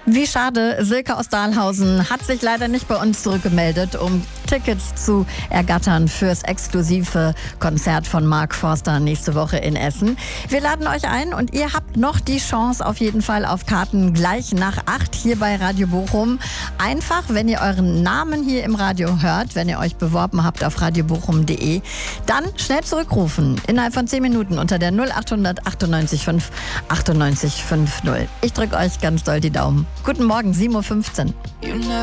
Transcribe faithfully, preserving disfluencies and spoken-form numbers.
Wie schade, Silke aus Dahlhausen hat sich leider nicht bei uns zurückgemeldet, um Tickets zu ergattern fürs exklusive Konzert von Mark Forster nächste Woche in Essen. Wir laden euch ein und ihr habt noch die Chance auf jeden Fall auf Karten gleich nach acht hier bei Radio Bochum. Einfach, wenn ihr euren Namen hier im Radio hört, wenn ihr euch beworben habt auf radio bochum punkt de, dann schnell zurückrufen. Innerhalb von zehn Minuten unter der null acht hundert achtundneunzig fünf achtundneunzig fünf null. Ich drücke euch ganz doll die Daumen. Guten Morgen, sieben Uhr fünfzehn.